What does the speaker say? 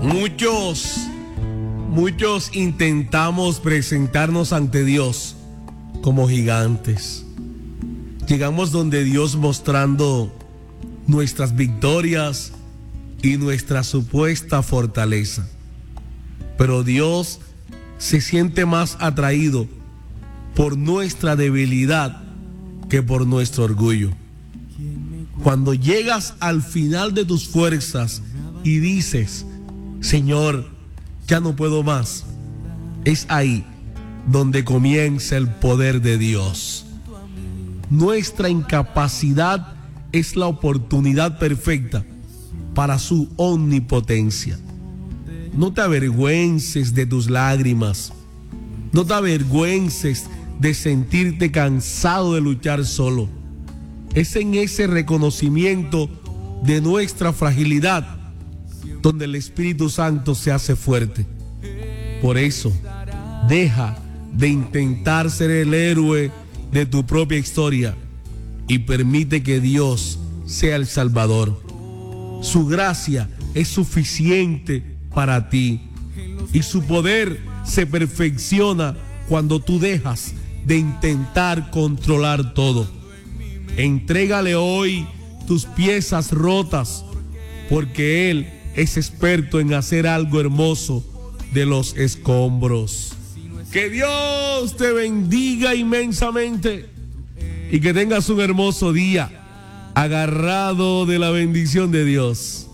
Muchos intentamos presentarnos ante Dios como gigantes. Llegamos donde Dios mostrando nuestras victorias y nuestra supuesta fortaleza. Pero Dios se siente más atraído por nuestra debilidad que por nuestro orgullo. Cuando llegas al final de tus fuerzas y dices: Señor, ya no puedo más, es ahí donde comienza el poder de Dios. Nuestra incapacidad es la oportunidad perfecta para su omnipotencia. No te avergüences de tus lágrimas. No te avergüences de sentirte cansado de luchar solo. Es en ese reconocimiento de nuestra fragilidad donde el Espíritu Santo se hace fuerte. Por eso, deja de intentar ser el héroe de tu propia historia y permite que Dios sea el Salvador. Su gracia es suficiente para ti y su poder se perfecciona cuando tú dejas de intentar controlar todo. Entrégale hoy tus piezas rotas, porque Él es experto en hacer algo hermoso de los escombros. Que Dios te bendiga inmensamente y que tengas un hermoso día agarrado de la bendición de Dios.